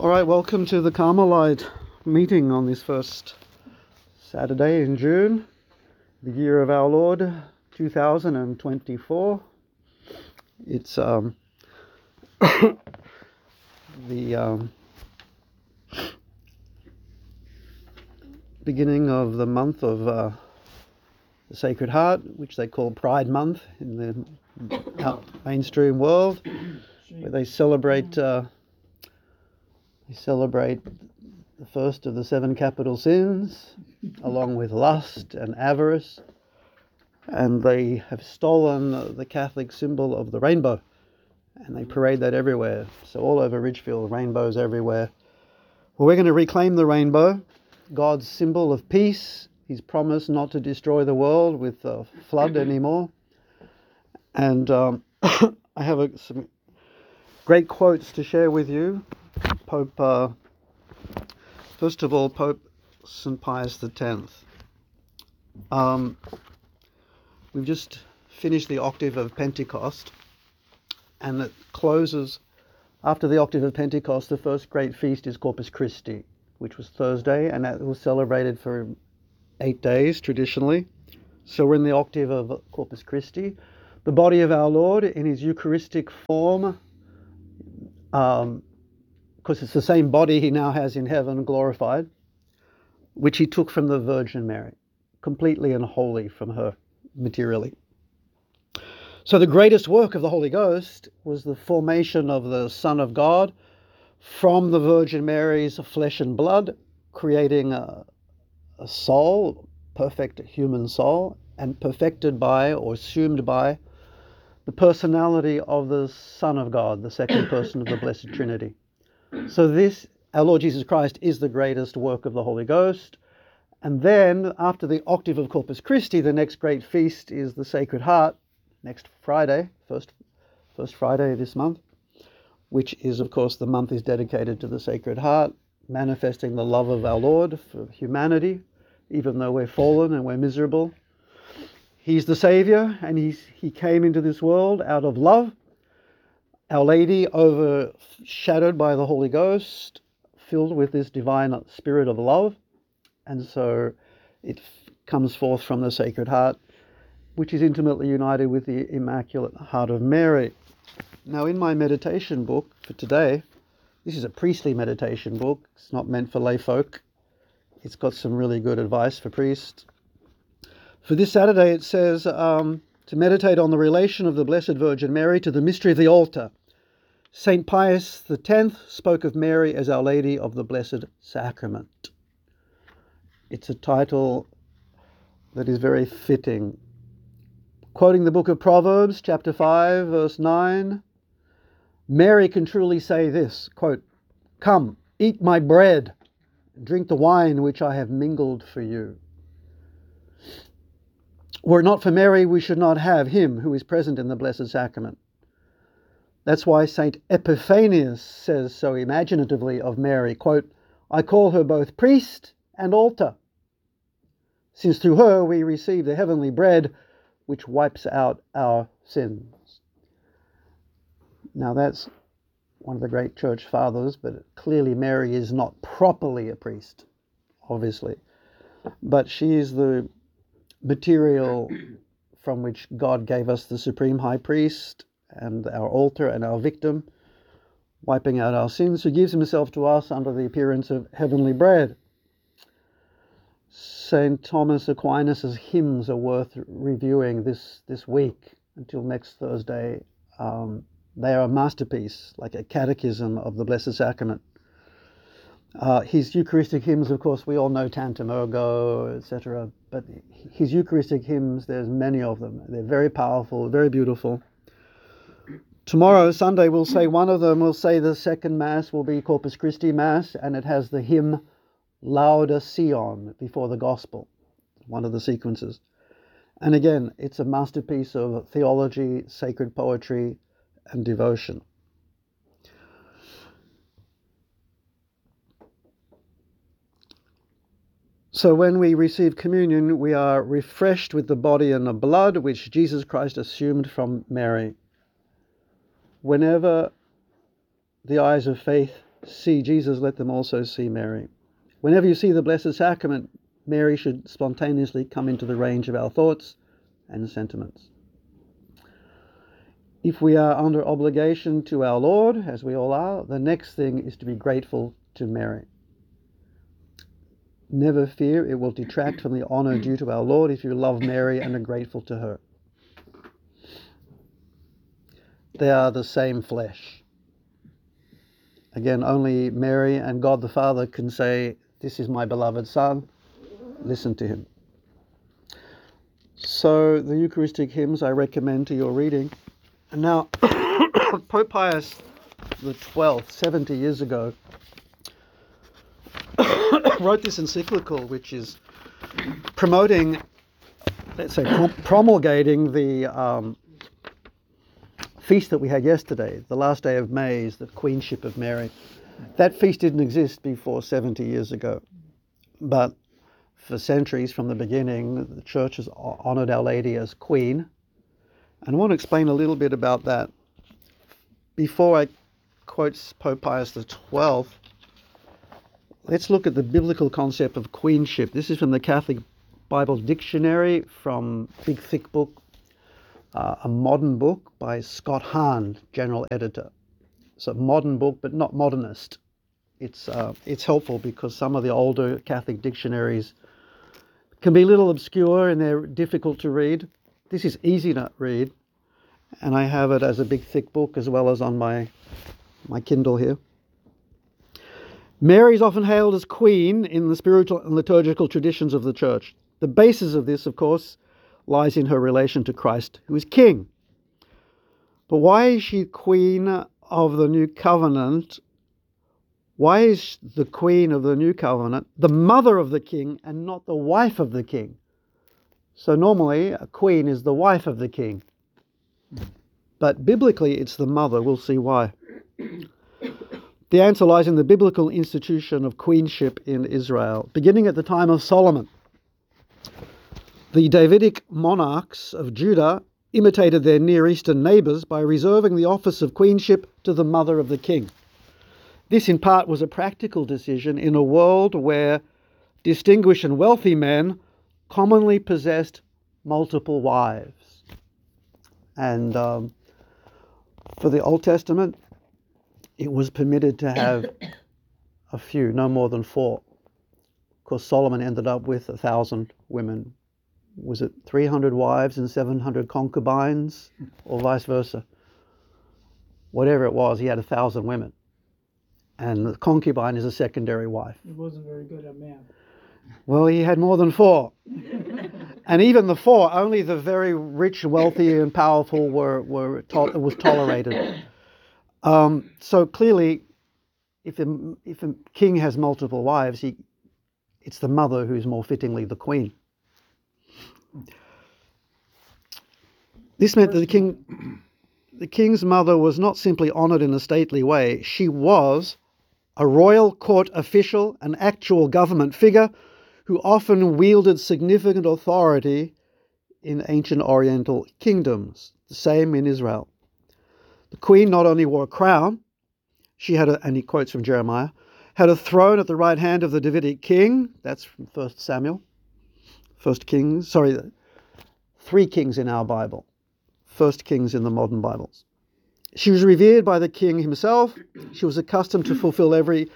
All right, welcome to the Carmelite meeting on this first Saturday in June, the year of our Lord, 2024. It's the beginning of the month of the Sacred Heart, which they call Pride Month in the mainstream world, where they celebrate the first of the 7 capital sins, along with lust and avarice, and they have stolen the Catholic symbol of the rainbow, and they parade that everywhere. So all over Ridgefield, rainbows everywhere. Well, we're going to reclaim the rainbow, God's symbol of peace. He's promised not to destroy the world with a flood anymore. And I have some great quotes to share with you. First of all, Pope St. Pius X. We've just finished the octave of Pentecost, and it closes, after the octave of Pentecost, the first great feast is Corpus Christi, which was Thursday, and that was celebrated for 8 days traditionally. So we're in the octave of Corpus Christi. The body of our Lord in his Eucharistic form, because it's the same body he now has in heaven, glorified, which he took from the Virgin Mary, completely and wholly from her, materially. So the greatest work of the Holy Ghost was the formation of the Son of God from the Virgin Mary's flesh and blood, creating a soul, perfect human soul, and perfected by or assumed by the personality of the Son of God, the second person of the Blessed Trinity. So this, our Lord Jesus Christ, is the greatest work of the Holy Ghost. And then, after the octave of Corpus Christi, the next great feast is the Sacred Heart, next Friday, first Friday this month, which is, of course, the month is dedicated to the Sacred Heart, manifesting the love of our Lord for humanity, even though we're fallen and we're miserable. He's the Savior, and he came into this world out of love. Our Lady, overshadowed by the Holy Ghost, filled with this divine spirit of love, and so it comes forth from the Sacred Heart, which is intimately united with the Immaculate Heart of Mary. Now, in my meditation book for today, this is a priestly meditation book. It's not meant for lay folk. It's got some really good advice for priests. For this Saturday, it says to meditate on the relation of the Blessed Virgin Mary to the mystery of the altar. St. Pius X spoke of Mary as Our Lady of the Blessed Sacrament. It's a title that is very fitting. Quoting the book of Proverbs, chapter 5, verse 9, Mary can truly say this, quote, "Come, eat my bread, drink the wine which I have mingled for you." Were it not for Mary, we should not have him who is present in the Blessed Sacrament. That's why St. Epiphanius says so imaginatively of Mary, quote, "I call her both priest and altar, since through her we receive the heavenly bread which wipes out our sins." Now that's one of the great church fathers, but clearly Mary is not properly a priest, obviously. But she is the material from which God gave us the supreme high priest and our altar and our victim, wiping out our sins, who gives himself to us under the appearance of heavenly bread. St. Thomas Aquinas' hymns are worth reviewing this week until next Thursday. They are a masterpiece, like a catechism of the Blessed Sacrament. His Eucharistic hymns, of course, we all know Tantum Ergo, etc. But his Eucharistic hymns, there's many of them. They're very powerful, very beautiful. Tomorrow, Sunday, we'll say one of them. We'll say the second Mass will be Corpus Christi Mass, and it has the hymn Lauda Sion before the Gospel, one of the sequences. And again, it's a masterpiece of theology, sacred poetry, and devotion. So when we receive communion, we are refreshed with the body and the blood which Jesus Christ assumed from Mary. Whenever the eyes of faith see Jesus, let them also see Mary. Whenever you see the Blessed Sacrament, Mary should spontaneously come into the range of our thoughts and sentiments. If we are under obligation to our Lord, as we all are, the next thing is to be grateful to Mary. Never fear, it will detract from the honor due to our Lord if you love Mary and are grateful to her. They are the same flesh. Again, only Mary and God the Father can say, "This is my beloved Son, listen to him." So the Eucharistic hymns I recommend to your reading. And now, Pope Pius XII, 70 years ago, wrote this encyclical, which is promoting, let's say, promulgating the feast that we had yesterday. The last day of May is the Queenship of Mary. That feast didn't exist before 70 years ago, but for centuries from the beginning, the Church has honoured Our Lady as Queen. And I want to explain a little bit about that. Before I quote Pope Pius XII, let's look at the biblical concept of queenship. This is from the Catholic Bible Dictionary, from big thick book, a modern book by Scott Hahn, general editor. It's a modern book, but not modernist. It's helpful because some of the older Catholic dictionaries can be a little obscure and they're difficult to read. This is easy to read, and I have it as a big thick book as well as on my Kindle here. Mary is often hailed as Queen in the spiritual and liturgical traditions of the Church. The basis of this, of course, lies in her relation to Christ, who is King. But why is she Queen of the New Covenant? Why is the Queen of the New Covenant the mother of the King and not the wife of the King? So normally a queen is the wife of the king, but biblically it's the mother. We'll see why. The answer lies in the biblical institution of queenship in Israel, beginning at the time of Solomon. The Davidic monarchs of Judah imitated their Near Eastern neighbours by reserving the office of queenship to the mother of the king. This in part was a practical decision in a world where distinguished and wealthy men commonly possessed multiple wives. And for the Old Testament, it was permitted to have a few, no more than 4. Of course, Solomon ended up with 1,000 women. Was it 300 wives and 700 concubines, or vice versa? Whatever it was, he had 1,000 women. And the concubine is a secondary wife. He wasn't very good at math. Well, he had more than 4. And even the 4, only the very rich, wealthy, and powerful was tolerated. So clearly, if a king has multiple wives, it's the mother who's more fittingly the queen. This meant that the king's mother was not simply honoured in a stately way. She was a royal court official, an actual government figure who often wielded significant authority in ancient Oriental kingdoms. The same in Israel. The queen not only wore a crown, she had, and he quotes from Jeremiah, had a throne at the right hand of the Davidic king. That's from 1 Samuel. 3 kings in our Bible. 1 Kings in the modern Bibles. She was revered by the king himself. She was accustomed to fulfill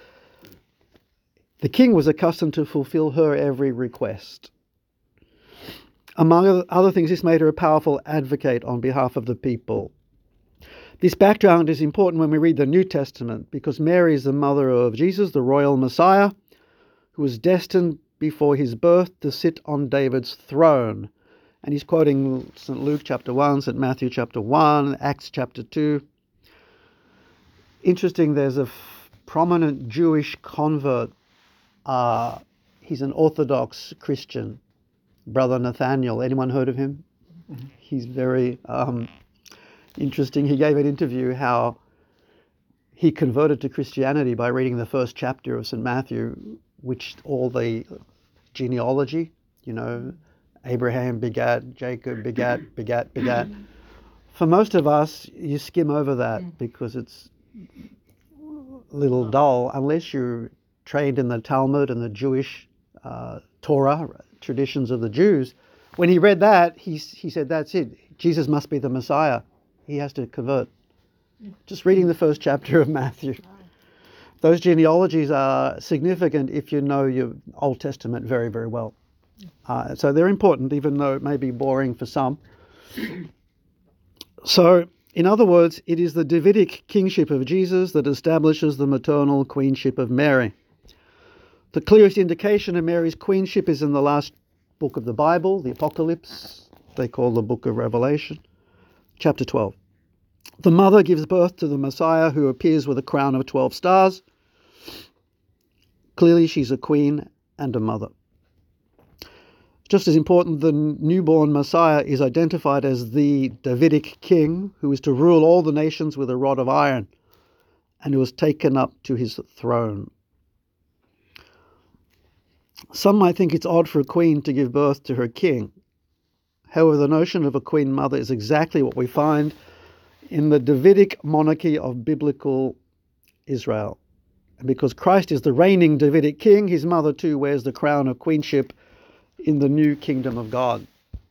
the king was accustomed to fulfill her every request. Among other things, this made her a powerful advocate on behalf of the people. This background is important when we read the New Testament, because Mary is the mother of Jesus, the royal Messiah, who was destined before his birth to sit on David's throne. And he's quoting St. Luke chapter 1, St. Matthew chapter 1, Acts chapter 2. Interesting, there's a prominent Jewish convert. He's an Orthodox Christian, Brother Nathaniel. Anyone heard of him? Mm-hmm. He's very interesting. He gave an interview how he converted to Christianity by reading the first chapter of St. Matthew, which all the genealogy, Abraham begat, Jacob begat. For most of us, you skim over that because it's little dull unless you're trained in the Talmud and the Jewish Torah traditions of the Jews. When he read that, he said, that's it. Jesus must be the Messiah. He has to convert. Just reading the first chapter of Matthew. Those genealogies are significant if you know your Old Testament very, very well. So they're important, even though it may be boring for some. So, in other words, it is the Davidic kingship of Jesus that establishes the maternal queenship of Mary. The clearest indication of Mary's queenship is in the last book of the Bible, the Apocalypse, they call the book of Revelation, chapter 12. The mother gives birth to the Messiah, who appears with a crown of 12 stars. Clearly, she's a queen and a mother. Just as important, the newborn Messiah is identified as the Davidic king who is to rule all the nations with a rod of iron and who was taken up to his throne. Some might think it's odd for a queen to give birth to her king. However, the notion of a queen mother is exactly what we find in the Davidic monarchy of biblical Israel. And because Christ is the reigning Davidic king, his mother too wears the crown of queenship in the new kingdom of God.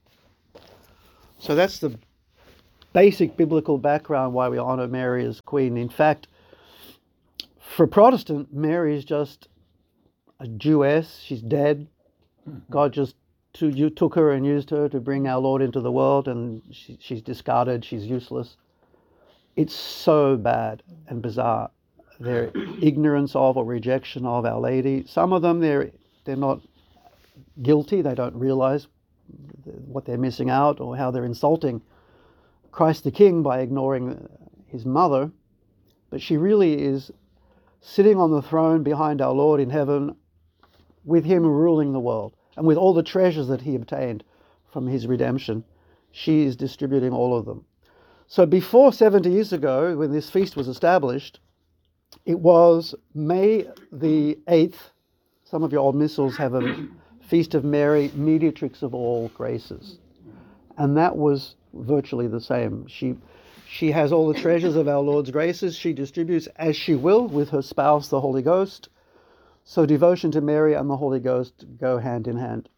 So that's the basic biblical background why we honor Mary as queen. In fact, for Protestant, Mary is just a Jewess. She's dead. God just took her and used her to bring our Lord into the world, and she's discarded. She's useless. It's so bad and bizarre. Their ignorance of or rejection of Our Lady. Some of them, they're not guilty. They don't realize what they're missing out or how they're insulting Christ the King by ignoring his mother. But she really is sitting on the throne behind our Lord in heaven, with him ruling the world. And with all the treasures that he obtained from his redemption, she is distributing all of them. So before 70 years ago, when this feast was established, it was May the 8th. Some of your old missals have a Feast of Mary, Mediatrix of all graces. And that was virtually the same. She has all the treasures of our Lord's graces. She distributes as she will with her spouse, the Holy Ghost. So devotion to Mary and the Holy Ghost go hand in hand.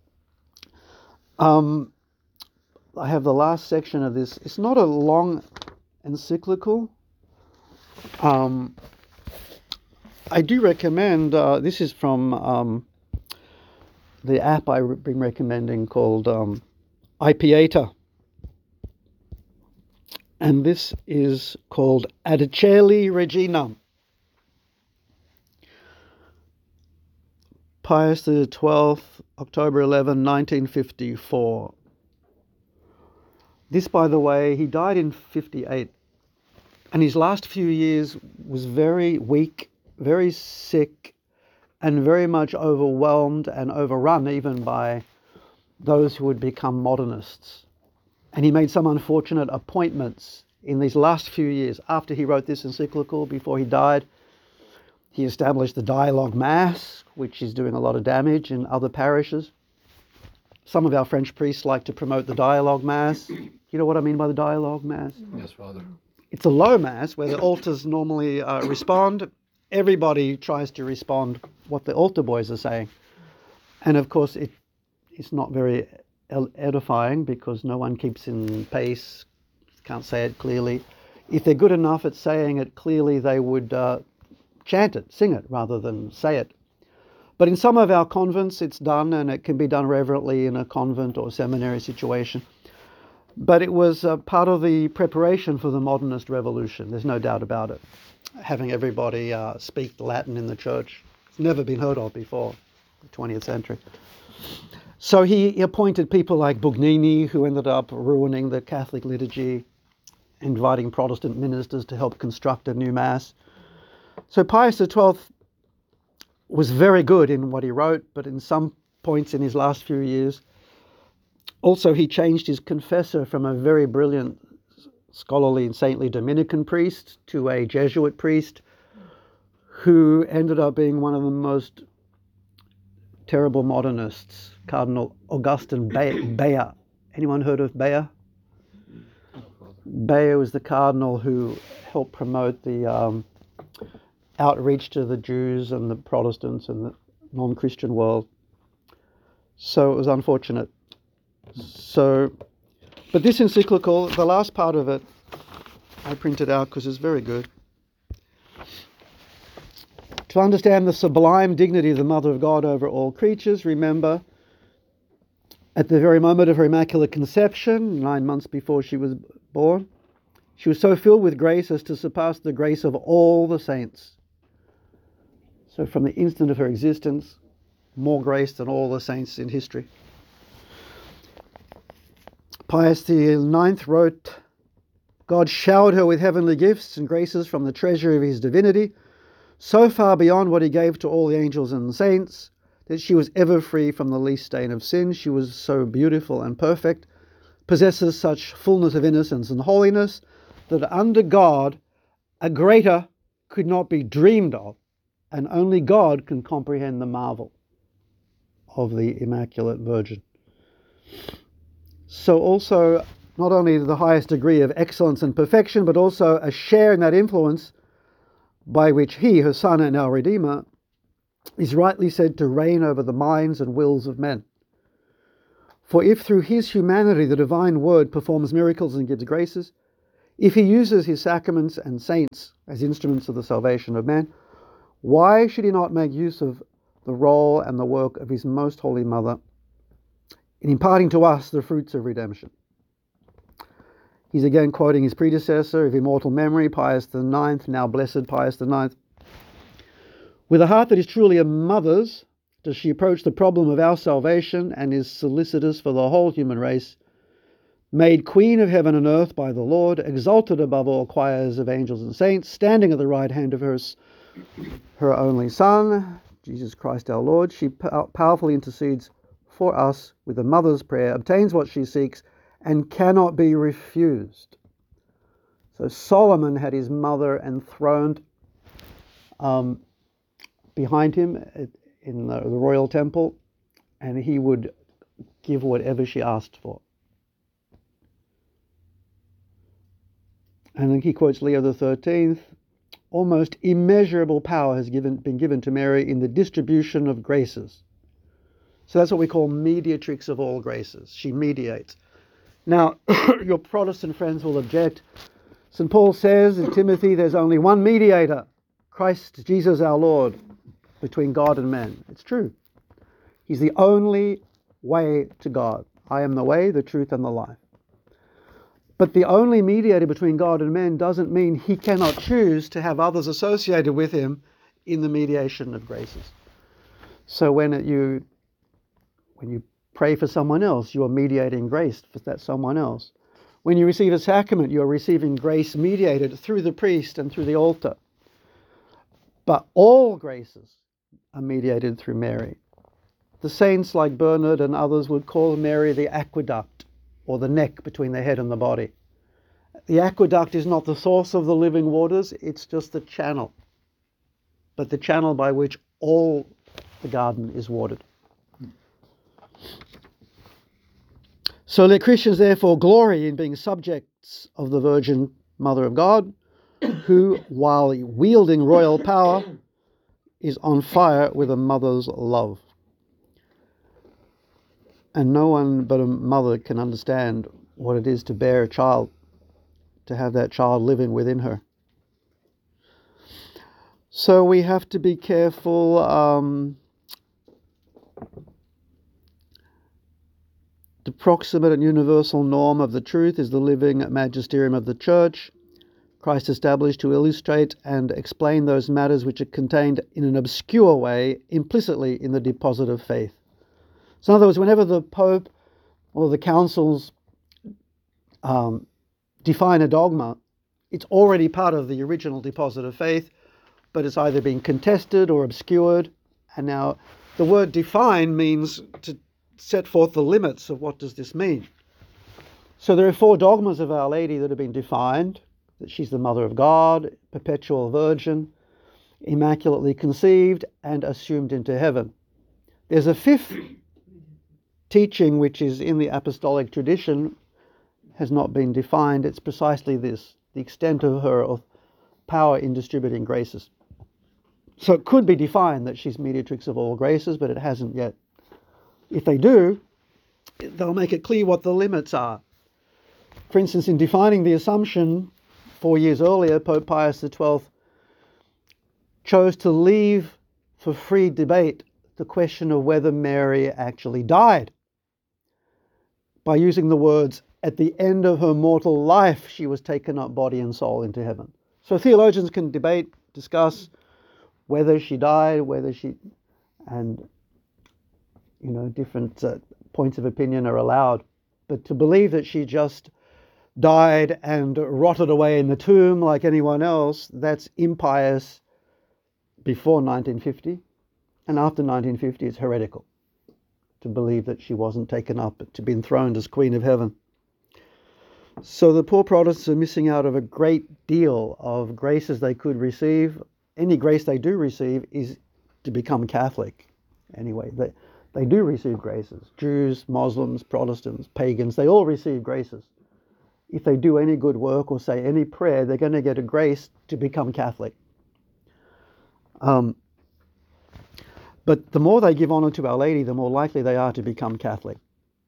I have the last section of this. It's not a long encyclical. I do recommend, this is from the app I've been recommending called iPieta. And this is called Ad Caeli Reginam. Pius XII, October 11, 1954. This, by the way, he died in 58. And his last few years was very weak, very sick, and very much overwhelmed and overrun even by those who would become modernists. And he made some unfortunate appointments in these last few years. After he wrote this encyclical, before he died, he established the Dialogue Mass, which is doing a lot of damage in other parishes. Some of our French priests like to promote the Dialogue Mass. You know what I mean by the Dialogue Mass? Yes, Father. It's a low Mass where the altars normally respond. Everybody tries to respond what the altar boys are saying. And of course, it's not very edifying because no one keeps in pace, can't say it clearly. If they're good enough at saying it clearly, they would chant it, sing it, rather than say it. But in some of our convents, it's done, and it can be done reverently in a convent or seminary situation. But it was part of the preparation for the modernist revolution. There's no doubt about it. Having everybody speak Latin in the church. It's never been heard of before, the 20th century. So he appointed people like Bugnini, who ended up ruining the Catholic liturgy, inviting Protestant ministers to help construct a new Mass. So Pius XII was very good in what he wrote, but in some points in his last few years, also he changed his confessor from a very brilliant scholarly and saintly Dominican priest to a Jesuit priest who ended up being one of the most terrible modernists, Cardinal Augustin Bea. Anyone heard of Bea? Bea was the cardinal who helped promote the outreach to the Jews and the Protestants and the non-Christian world. So it was unfortunate. But this encyclical, the last part of it, I printed out because it's very good. To understand the sublime dignity of the Mother of God over all creatures, remember, at the very moment of her Immaculate Conception, 9 months before she was born, she was so filled with grace as to surpass the grace of all the saints. So from the instant of her existence, more grace than all the saints in history. Pius IX wrote, God showered her with heavenly gifts and graces from the treasure of his divinity, so far beyond what he gave to all the angels and saints, that she was ever free from the least stain of sin. She was so beautiful and perfect, possesses such fullness of innocence and holiness, that under God a greater could not be dreamed of, and only God can comprehend the marvel of the Immaculate Virgin. So also, not only the highest degree of excellence and perfection, but also a share in that influence by which he, her Son and our Redeemer, is rightly said to reign over the minds and wills of men. For if through his humanity the divine word performs miracles and gives graces, if he uses his sacraments and saints as instruments of the salvation of man, why should he not make use of the role and the work of his most holy Mother in imparting to us the fruits of redemption? He's again quoting his predecessor of immortal memory, Pius IX, now blessed Pius IX. With a heart that is truly a mother's, does she approach the problem of our salvation and is solicitous for the whole human race, made Queen of heaven and earth by the Lord, exalted above all choirs of angels and saints, standing at the right hand of her only Son, Jesus Christ our Lord. She powerfully intercedes for us with a mother's prayer, obtains what she seeks, and cannot be refused. So Solomon had his mother enthroned behind him in the royal temple, and he would give whatever she asked for. And then he quotes Leo XIII, almost immeasurable power has been given to Mary in the distribution of graces. So that's what we call mediatrix of all graces. She mediates. Now, your Protestant friends will object. St. Paul says in Timothy, there's only one mediator, Christ Jesus our Lord, between God and men. It's true. He's the only way to God. I am the way, the truth, and the life. But the only mediator between God and men doesn't mean he cannot choose to have others associated with him in the mediation of graces. So when you pray for someone else, you are mediating grace for that someone else. When you receive a sacrament, you are receiving grace mediated through the priest and through the altar. But all graces are mediated through Mary. The saints like Bernard and others would call Mary the aqueduct, or the neck between the head and the body. The aqueduct is not the source of the living waters, it's just the channel. But the channel by which all the garden is watered. So let Christians therefore glory in being subjects of the Virgin Mother of God, who, while wielding royal power, is on fire with a mother's love. And no one but a mother can understand what it is to bear a child, to have that child living within her. So we have to be careful. The proximate and universal norm of the truth is the living magisterium of the Church, Christ established to illustrate and explain those matters which are contained in an obscure way implicitly in the deposit of faith. So in other words, whenever the Pope or the councils define a dogma, it's already part of the original deposit of faith, but it's either been contested or obscured. And now the word define means to set forth the limits of what does this mean. So there are 4 dogmas of Our Lady that have been defined: that she's the Mother of God, perpetual virgin, immaculately conceived, and assumed into heaven. There's a 5th teaching which is in the apostolic tradition, has not been defined. It's precisely this: the extent of her power in distributing graces. So it could be defined that she's mediatrix of all graces, but it hasn't yet. If they do, they'll make it clear what the limits are. For instance, in defining the Assumption 4 years earlier, Pope Pius XII chose to leave for free debate the question of whether Mary actually died by using the words, "At the end of her mortal life, she was taken up body and soul into heaven." So theologians can debate, discuss whether she died, and different points of opinion are allowed. But to believe that she just died and rotted away in the tomb like anyone else, that's impious before 1950, and after 1950 it's heretical to believe that she wasn't taken up to be enthroned as Queen of Heaven. So the poor Protestants are missing out of a great deal of graces they could receive. Any grace they do receive is to become Catholic. Anyway, they do receive graces. Jews, Muslims, Protestants, pagans, they all receive graces. If they do any good work or say any prayer, they're going to get a grace to become Catholic. But the more they give honor to Our Lady, the more likely they are to become Catholic.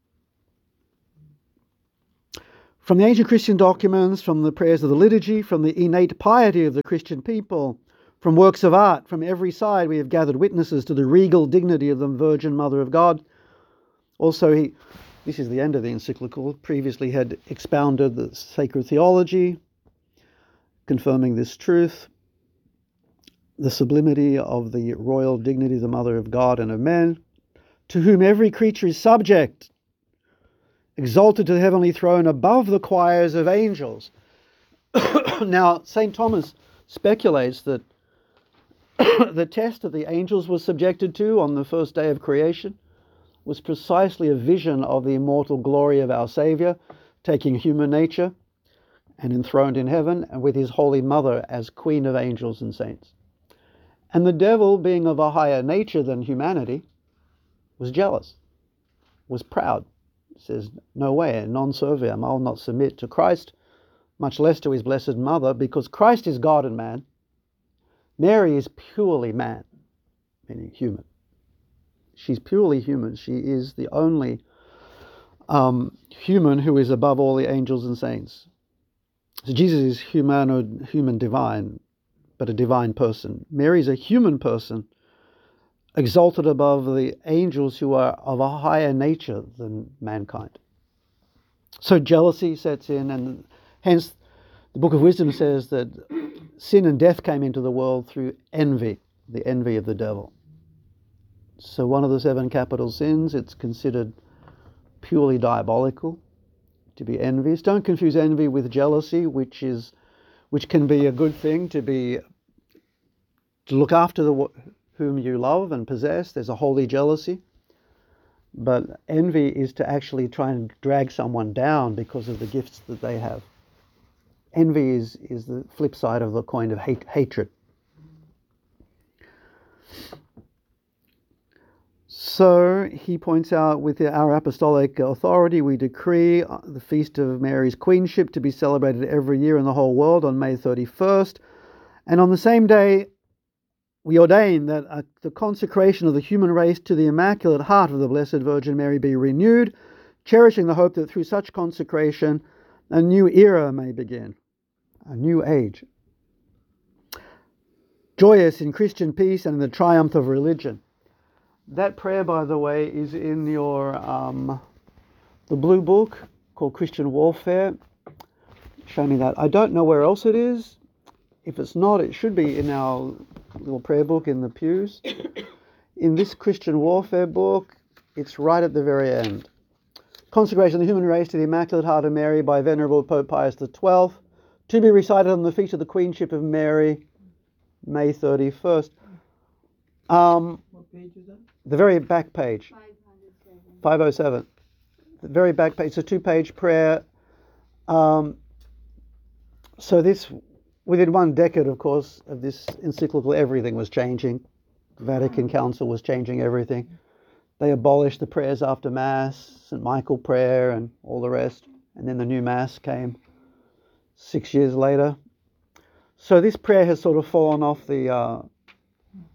From the ancient Christian documents, from the prayers of the liturgy, from the innate piety of the Christian people, from works of art, from every side we have gathered witnesses to the regal dignity of the Virgin Mother of God. Also, this is the end of the encyclical, previously had expounded the sacred theology, confirming this truth, the sublimity of the royal dignity of the Mother of God and of men, to whom every creature is subject, exalted to the heavenly throne above the choirs of angels. Now, St. Thomas speculates that the test that the angels were subjected to on the first day of creation was precisely a vision of the immortal glory of our Saviour, taking human nature and enthroned in heaven, and with his Holy Mother as Queen of angels and saints. And the devil, being of a higher nature than humanity, was jealous, was proud. He says, "No way, non serviam, I'll not submit to Christ, much less to his blessed mother, because Christ is God and man. Mary is purely man," meaning human. She's purely human. She is the only human who is above all the angels and saints. So Jesus is human divine, but a divine person. Mary is a human person, exalted above the angels who are of a higher nature than mankind. So jealousy sets in, and hence the Book of Wisdom says that sin and death came into the world through envy, the envy of the devil. So one of the 7 capital sins, it's considered purely diabolical to be envious. Don't confuse envy with jealousy, which can be a good thing, to look after whom you love and possess. There's a holy jealousy. But envy is to actually try and drag someone down because of the gifts that they have. Envy is the flip side of the coin of hatred. So he points out, with our apostolic authority, we decree the Feast of Mary's Queenship to be celebrated every year in the whole world on May 31st. And on the same day, we ordain that the consecration of the human race to the Immaculate Heart of the Blessed Virgin Mary be renewed, cherishing the hope that through such consecration a new era may begin, a new age, joyous in Christian peace and in the triumph of religion. That prayer, by the way, is in your the blue book called Christian Warfare. Show me that. I don't know where else it is. If it's not, it should be in our little prayer book in the pews. In this Christian Warfare book, it's right at the very end. Consecration of the human race to the Immaculate Heart of Mary by Venerable Pope Pius XII, to be recited on the Feast of the Queenship of Mary, May 31st. What page is that? The very back page. 507. The very back page. It's a 2-page prayer. So this, within 1 decade, of course, of this encyclical, everything was changing. The Vatican Council was changing everything. They abolished the prayers after Mass, St. Michael prayer and all the rest. And then the new Mass came 6 years later. So this prayer has sort of fallen off the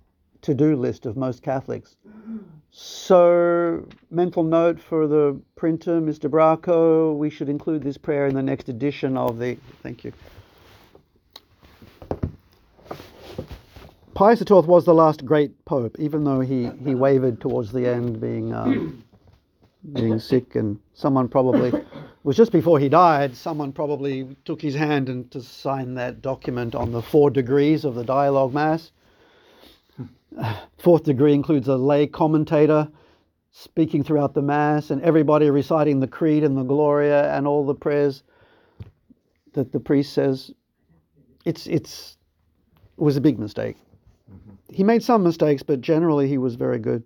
to-do list of most Catholics. So, mental note for the printer, Mr. Bracco, we should include this prayer in the next edition of the... Thank you. Pius XII was the last great pope, even though he wavered towards the end, being sick, and someone probably... It was just before he died, someone probably took his hand and to sign that document on the 4 degrees of the Dialogue Mass. 4th degree includes a lay commentator speaking throughout the Mass and everybody reciting the Creed and the Gloria and all the prayers that the priest says. It was a big mistake. He made some mistakes, but generally he was very good.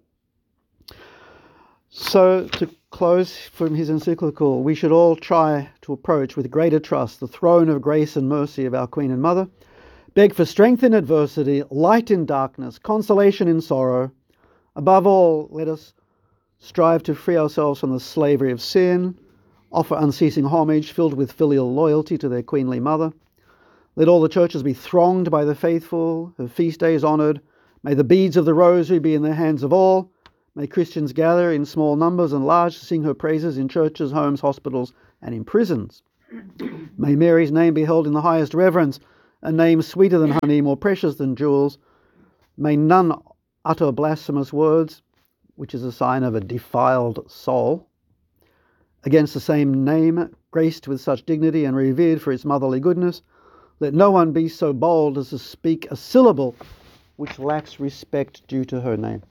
So, to close from his encyclical, we should all try to approach with greater trust the throne of grace and mercy of our Queen and Mother, beg for strength in adversity, light in darkness, consolation in sorrow. Above all, let us strive to free ourselves from the slavery of sin, offer unceasing homage filled with filial loyalty to their queenly mother. Let all the churches be thronged by the faithful, her feast days honoured. May the beads of the rosary be in the hands of all. May Christians gather in small numbers and large to sing her praises in churches, homes, hospitals, and in prisons. May Mary's name be held in the highest reverence, a name sweeter than honey, more precious than jewels. May none utter blasphemous words, which is a sign of a defiled soul. Against the same name, graced with such dignity and revered for its motherly goodness, let no one be so bold as to speak a syllable which lacks respect due to her name.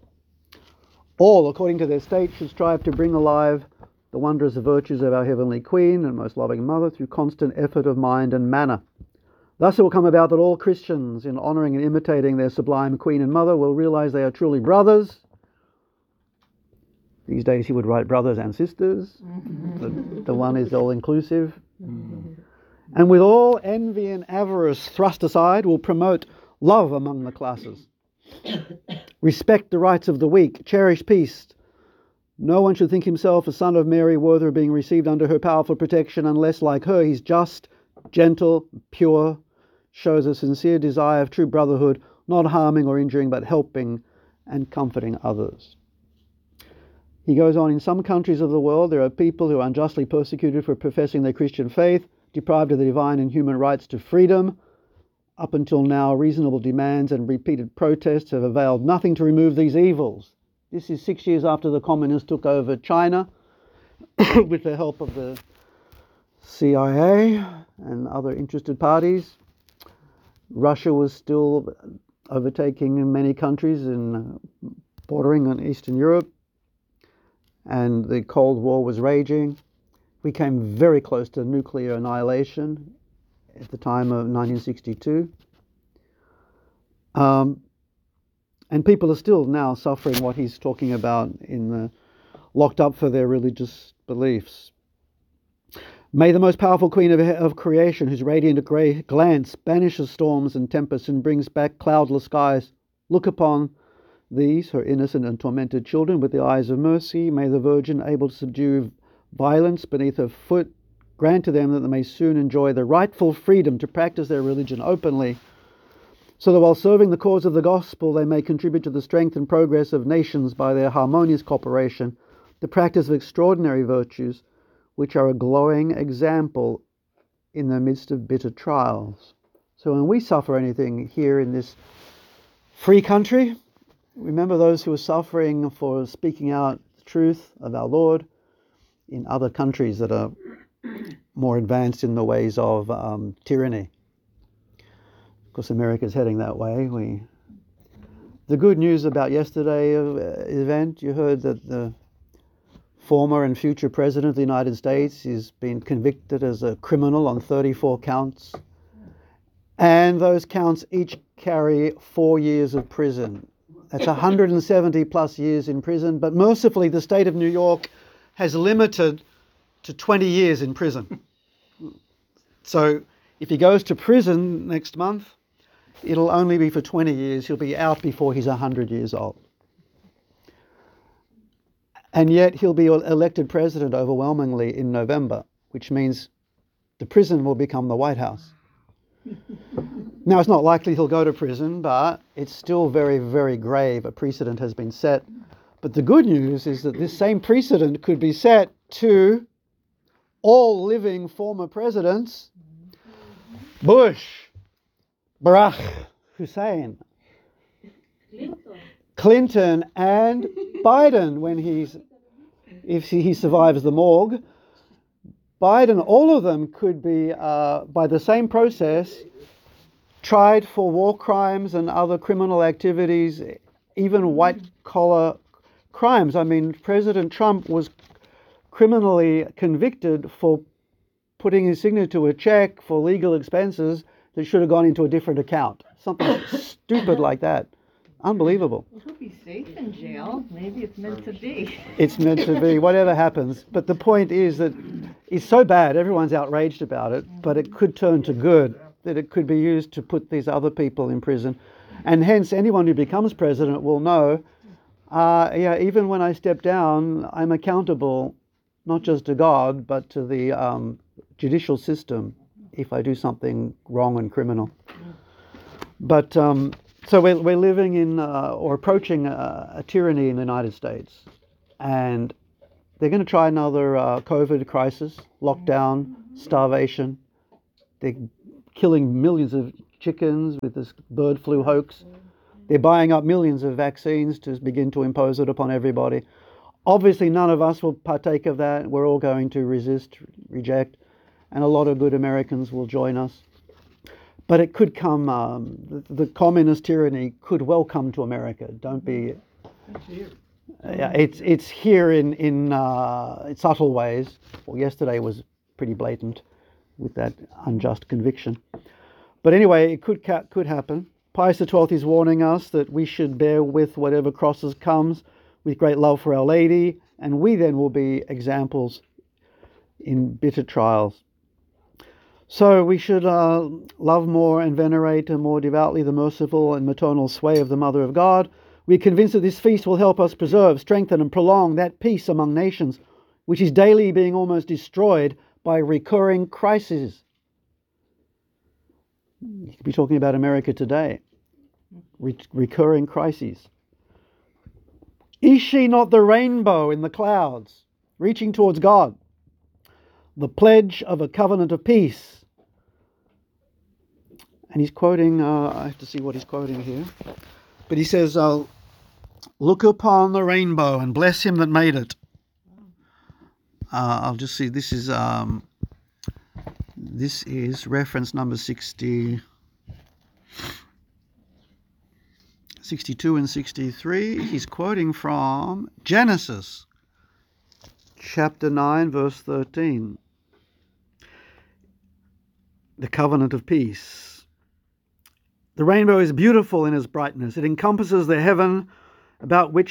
All, according to their state, should strive to bring alive the wondrous virtues of our Heavenly Queen and most loving Mother through constant effort of mind and manner. Thus it will come about that all Christians, in honouring and imitating their sublime Queen and Mother, will realise they are truly brothers. These days he would write brothers and sisters. The one is all-inclusive. And with all envy and avarice thrust aside, will promote love among the classes. Respect the rights of the weak, cherish peace. No one should think himself a son of Mary worthy of being received under her powerful protection unless, like her, he's just, gentle, pure, shows a sincere desire of true brotherhood, not harming or injuring, but helping and comforting others. He goes on, in some countries of the world, there are people who are unjustly persecuted for professing their Christian faith, deprived of the divine and human rights to freedom. Up until now, reasonable demands and repeated protests have availed nothing to remove these evils. This is 6 years after the communists took over China with the help of the CIA and other interested parties. Russia was still overtaking many countries bordering on Eastern Europe, and the Cold War was raging. We came very close to nuclear annihilation at the time of 1962. And people are still now suffering what he's talking about locked up for their religious beliefs. May the most powerful Queen of creation, whose radiant glance banishes storms and tempests and brings back cloudless skies, look upon these, her innocent and tormented children, with the eyes of mercy. May the Virgin, able to subdue violence beneath her foot, grant to them that they may soon enjoy the rightful freedom to practice their religion openly, so that while serving the cause of the gospel, they may contribute to the strength and progress of nations by their harmonious cooperation, the practice of extraordinary virtues, which are a glowing example in the midst of bitter trials. So when we suffer anything here in this free country, remember those who are suffering for speaking out the truth of our Lord in other countries that are more advanced in the ways of tyranny. Of course, America's heading that way. The good news about yesterday's event, you heard that the former and future President of the United States is being convicted as a criminal on 34 counts. And those counts each carry 4 years of prison. That's 170 plus years in prison. But mercifully, the state of New York has limited to 20 years in prison. So if he goes to prison next month, it'll only be for 20 years. He'll be out before he's 100 years old. And yet he'll be elected president overwhelmingly in November, which means the prison will become the White House. Now, it's not likely he'll go to prison, but it's still very, very grave. A precedent has been set. But the good news is that this same precedent could be set to all living former presidents: Bush, Barack Hussein, Clinton, and Biden, if he survives the morgue. Biden, all of them could be, by the same process, tried for war crimes and other criminal activities, even white-collar crimes. I mean, President Trump was criminally convicted for putting his signature to a check for legal expenses that should have gone into a different account. Something stupid like that. Unbelievable. Well, he'll be safe in jail. Maybe it's meant to be. It's meant to be, whatever happens. But the point is that it's so bad, everyone's outraged about it, but it could turn to good, that it could be used to put these other people in prison. And hence, anyone who becomes president will know, even when I step down, I'm accountable not just to God, but to the judicial system if I do something wrong and criminal. But so we're living in or approaching a tyranny in the United States, and they're going to try another COVID crisis, lockdown, starvation. They're killing millions of chickens with this bird flu hoax. They're buying up millions of vaccines to begin to impose it upon everybody. Obviously, none of us will partake of that. We're all going to resist, reject, and a lot of good Americans will join us. But it could come, the communist tyranny could well come to America. Don't be... It's here in subtle ways. Well, yesterday was pretty blatant with that unjust conviction. But anyway, it could happen. Pius XII is warning us that we should bear with whatever crosses comes with great love for Our Lady, and we then will be examples in bitter trials. So we should love more and venerate more devoutly the merciful and maternal sway of the Mother of God. We're convinced that this feast will help us preserve, strengthen, and prolong that peace among nations, which is daily being almost destroyed by recurring crises. You could be talking about America today. Recurring crises. Is she not the rainbow in the clouds, reaching towards God? The pledge of a covenant of peace. And he's quoting, I have to see what he's quoting here. But he says, look upon the rainbow and bless him that made it. I'll just see, this is reference number 62 and 63. He's quoting from Genesis, chapter 9, verse 13. The covenant of peace. The rainbow is beautiful in its brightness. It encompasses the heaven about with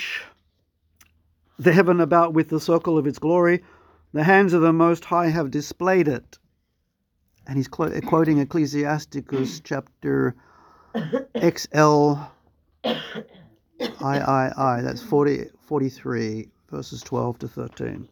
the circle of its glory. The hands of the Most High have displayed it. And he's quoting Ecclesiasticus chapter XL III. That's 43, verses 12 to 13.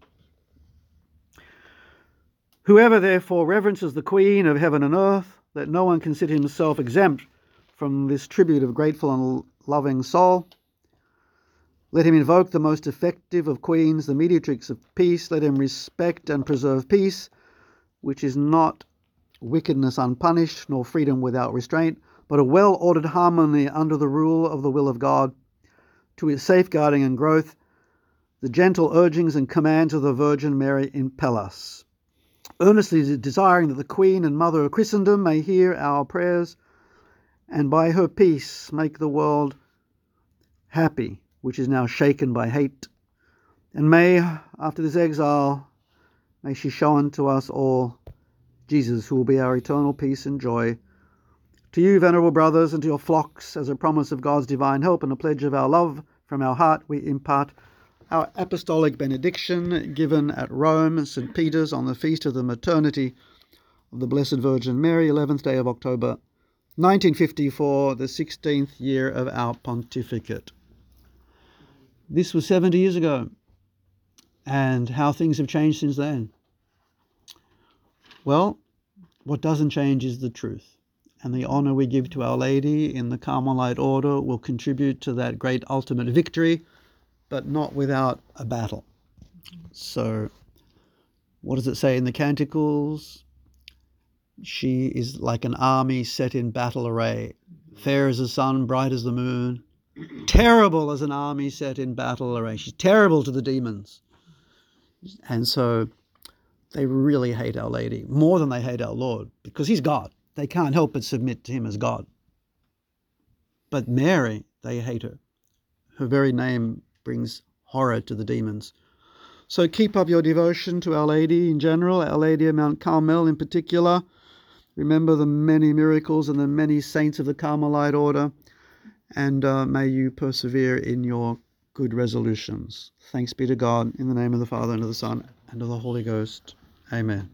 Whoever therefore reverences the Queen of heaven and earth, let no one consider himself exempt from this tribute of grateful and loving soul. Let him invoke the most effective of queens, the mediatrix of peace. Let him respect and preserve peace, which is not wickedness unpunished, nor freedom without restraint, but a well-ordered harmony under the rule of the will of God. To his safeguarding and growth, the gentle urgings and commands of the Virgin Mary impel us. Earnestly desiring that the Queen and Mother of Christendom may hear our prayers, and by her peace make the world happy, which is now shaken by hate. And may, after this exile, may she show unto us all Jesus, who will be our eternal peace and joy. To you, venerable brothers, and to your flocks, as a promise of God's divine help and a pledge of our love from our heart, we impart our apostolic benediction given at Rome, St. Peter's, on the feast of the Maternity of the Blessed Virgin Mary, 11th day of October, 1954, the 16th year of our pontificate. This was 70 years ago, and how things have changed since then. Well, what doesn't change is the truth. and the honor we give to Our Lady in the Carmelite order will contribute to that great ultimate victory, but not without a battle. So, what does it say in the Canticles? She is like an army set in battle array, fair as the sun, bright as the moon, terrible as an army set in battle array. She's terrible to the demons. And so they really hate Our Lady, more than they hate our Lord, because he's God. They can't help but submit to him as God. But Mary, they hate her. Her very name brings horror to the demons. So keep up your devotion to Our Lady in general, Our Lady of Mount Carmel in particular. Remember the many miracles and the many saints of the Carmelite order, and may you persevere in your good resolutions. Thanks be to God, in the name of the Father, and of the Son, and of the Holy Ghost. Amen.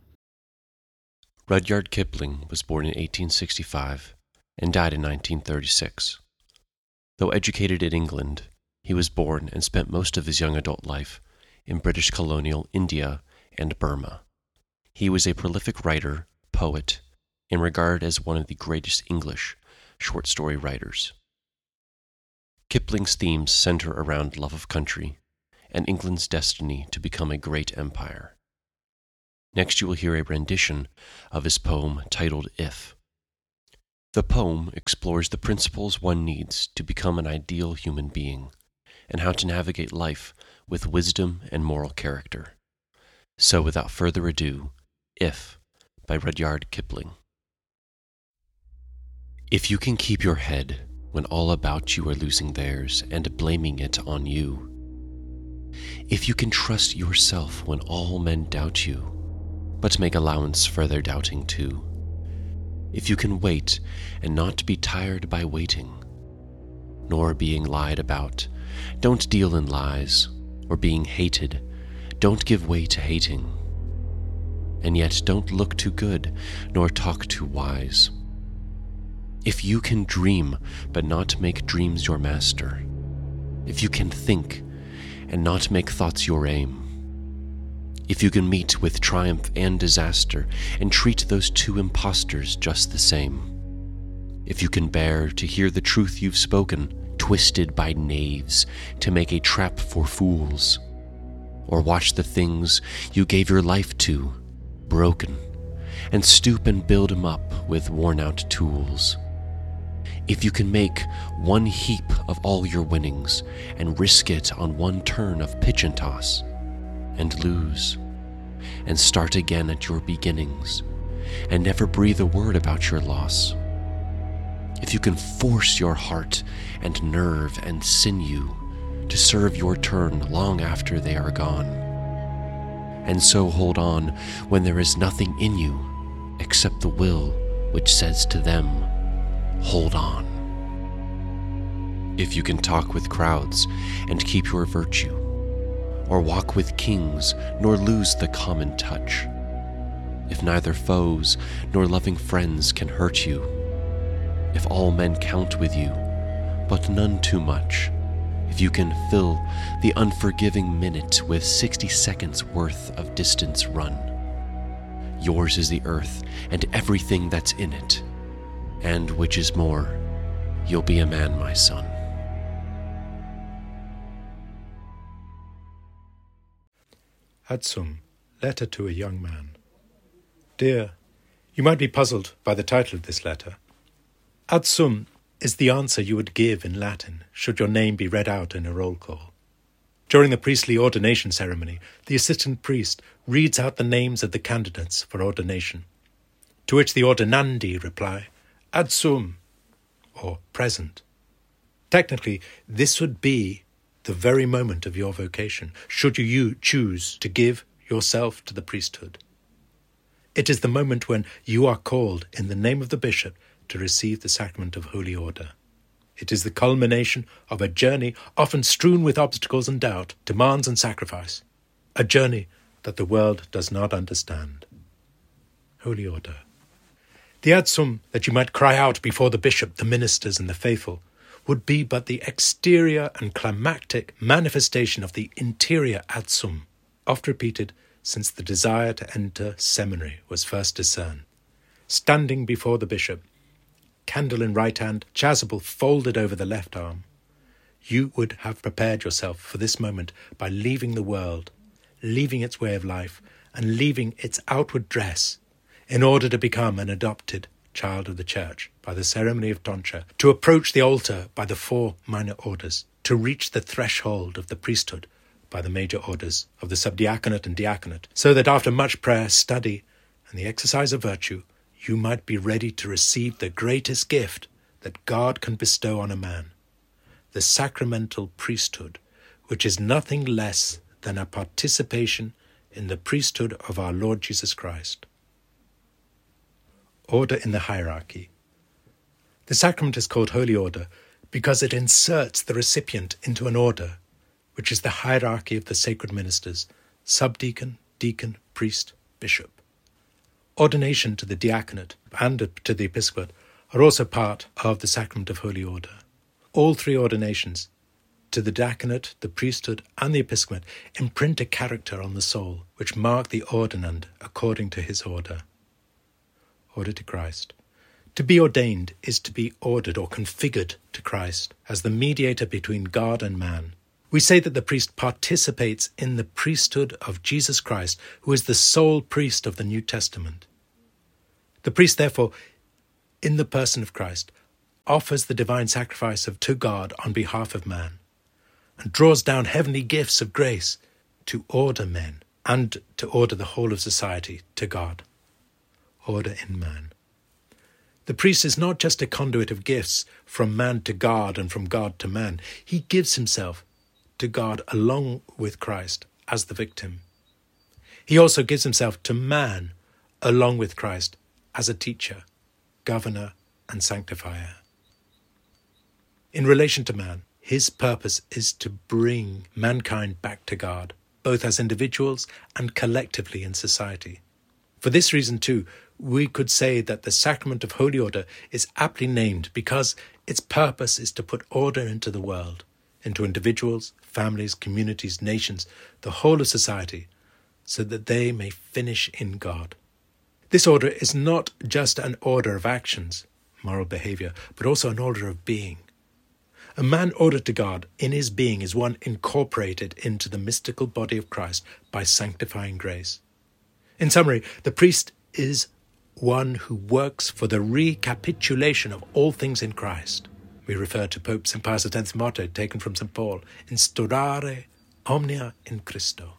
Rudyard Kipling was born in 1865 and died in 1936. Though educated in England, he was born and spent most of his young adult life in British colonial India and Burma. He was a prolific writer, poet, and regarded as one of the greatest English short story writers. Kipling's themes center around love of country and England's destiny to become a great empire. Next you will hear a rendition of his poem titled If. The poem explores the principles one needs to become an ideal human being, and how to navigate life with wisdom and moral character. So without further ado, If, by Rudyard Kipling. If you can keep your head when all about you are losing theirs and blaming it on you, if you can trust yourself when all men doubt you, but make allowance for their doubting too, if you can wait and not be tired by waiting, nor being lied about, don't deal in lies, or being hated, don't give way to hating, and yet don't look too good, nor talk too wise. If you can dream, but not make dreams your master, if you can think, and not make thoughts your aim, if you can meet with triumph and disaster, and treat those two impostors just the same, if you can bear to hear the truth you've spoken, twisted by knaves to make a trap for fools, or watch the things you gave your life to, broken, and stoop and build 'em up with worn-out tools, if you can make one heap of all your winnings and risk it on one turn of pitch and toss, and lose, and start again at your beginnings, and never breathe a word about your loss, if you can force your heart and nerve and sinew to serve your turn long after they are gone, and so hold on when there is nothing in you except the will which says to them, hold on. If you can talk with crowds and keep your virtue, or walk with kings nor lose the common touch, if neither foes nor loving friends can hurt you, if all men count with you, but none too much, if you can fill the unforgiving minute with 60 seconds worth of distance run, yours is the earth and everything that's in it, and which is more, you'll be a man, my son. Adsum, Letter to a Young Man. Dear, you might be puzzled by the title of this letter. Adsum is the answer you would give in Latin should your name be read out in a roll call. During the priestly ordination ceremony, the assistant priest reads out the names of the candidates for ordination, to which the ordinandi reply, Adsum, or present. Technically, this would be the very moment of your vocation, should you choose to give yourself to the priesthood. It is the moment when you are called in the name of the bishop to receive the sacrament of holy order. It is the culmination of a journey often strewn with obstacles and doubt, demands and sacrifice, a journey that the world does not understand. Holy order. The adsum that you might cry out before the bishop, the ministers and the faithful would be but the exterior and climactic manifestation of the interior adsum, oft repeated since the desire to enter seminary was first discerned. Standing before the bishop, candle in right hand, chasuble folded over the left arm. You would have prepared yourself for this moment by leaving the world, leaving its way of life, and leaving its outward dress, in order to become an adopted child of the Church by the ceremony of tonsure, to approach the altar by the 4 minor orders, to reach the threshold of the priesthood by the major orders of the subdiaconate and diaconate, so that after much prayer, study, and the exercise of virtue, you might be ready to receive the greatest gift that God can bestow on a man, the sacramental priesthood, which is nothing less than a participation in the priesthood of our Lord Jesus Christ. Order in the hierarchy. The sacrament is called Holy Order because it inserts the recipient into an order, which is the hierarchy of the sacred ministers, subdeacon, deacon, priest, bishop. Ordination to the diaconate and to the episcopate are also part of the sacrament of Holy Order. All 3 ordinations, to the diaconate, the priesthood, and the episcopate, imprint a character on the soul, which mark the ordinand according to his order. Order to Christ. To be ordained is to be ordered or configured to Christ as the mediator between God and man. We say that the priest participates in the priesthood of Jesus Christ, who is the sole priest of the New Testament. The priest, therefore, in the person of Christ, offers the divine sacrifice to God on behalf of man, and draws down heavenly gifts of grace to order men and to order the whole of society to God. Order in man. The priest is not just a conduit of gifts from man to God and from God to man. He gives himself to God along with Christ as the victim. He also gives himself to man along with Christ as a teacher, governor, and sanctifier. In relation to man, his purpose is to bring mankind back to God, both as individuals and collectively in society. For this reason, too, we could say that the sacrament of Holy Order is aptly named because its purpose is to put order into the world, into individuals, families, communities, nations, the whole of society, so that they may finish in God. This order is not just an order of actions, moral behavior, but also an order of being. A man ordered to God in his being is one incorporated into the mystical body of Christ by sanctifying grace. In summary, the priest is one who works for the recapitulation of all things in Christ. We refer to Pope St. Pius X's motto taken from St. Paul, Instaurare omnia in Christo.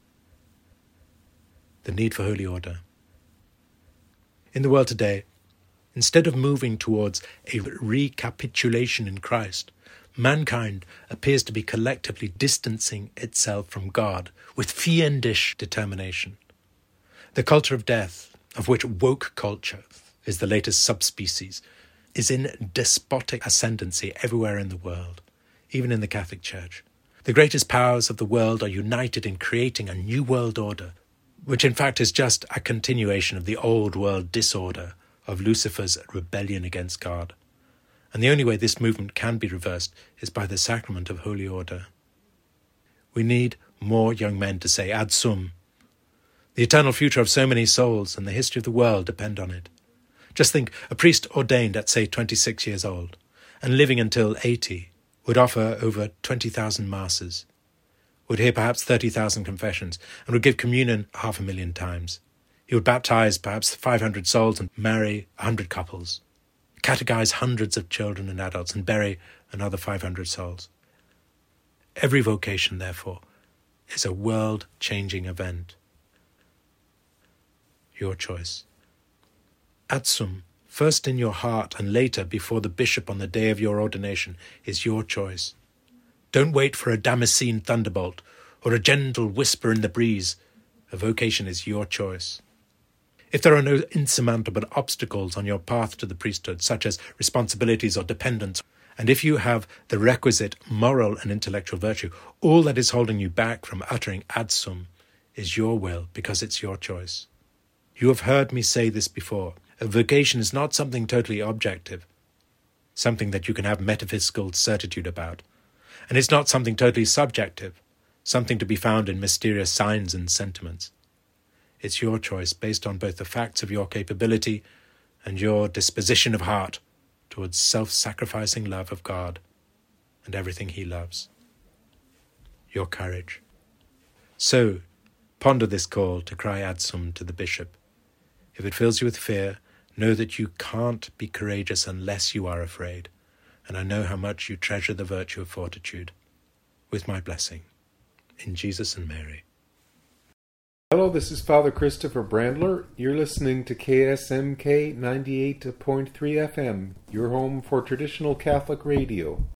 The need for holy order. In the world today, instead of moving towards a recapitulation in Christ, mankind appears to be collectively distancing itself from God with fiendish determination. The culture of death, of which woke culture is the latest subspecies, is in despotic ascendancy everywhere in the world, even in the Catholic Church. The greatest powers of the world are united in creating a new world order, which in fact is just a continuation of the old world disorder of Lucifer's rebellion against God. And the only way this movement can be reversed is by the sacrament of Holy Order. We need more young men to say ad sum. The eternal future of so many souls and the history of the world depend on it. Just think, a priest ordained at, say, 26 years old, and living until 80, would offer over 20,000 masses, would hear perhaps 30,000 confessions, and would give communion 500,000 times. He would baptize perhaps 500 souls and marry 100 couples, catechize hundreds of children and adults, and bury another 500 souls. Every vocation, therefore, is a world-changing event. Your choice. Ad sum, first in your heart and later before the bishop on the day of your ordination, is your choice. Don't wait for a Damascene thunderbolt or a gentle whisper in the breeze. A vocation is your choice. If there are no insurmountable obstacles on your path to the priesthood, such as responsibilities or dependence, and if you have the requisite moral and intellectual virtue, all that is holding you back from uttering ad sum is your will, because it's your choice. You have heard me say this before. A vocation is not something totally objective, something that you can have metaphysical certitude about. And it's not something totally subjective, something to be found in mysterious signs and sentiments. It's your choice based on both the facts of your capability and your disposition of heart towards self-sacrificing love of God and everything he loves. Your courage. So, ponder this call to cry Adsum to the bishop. If it fills you with fear, know that you can't be courageous unless you are afraid, and I know how much you treasure the virtue of fortitude. With my blessing. In Jesus and Mary. Hello, this is Father Christopher Brandler. You're listening to KSMK 98.3 FM, your home for traditional Catholic radio.